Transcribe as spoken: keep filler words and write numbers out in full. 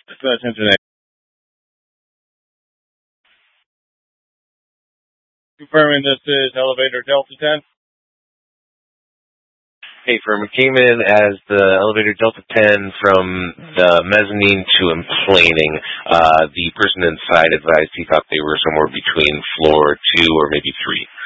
Attention. Confirming this is elevator Delta ten. Hey, firm, it came in as the elevator Delta ten from the mezzanine to emplaning. Uh, the person inside advised he thought they were somewhere between floor two or maybe three.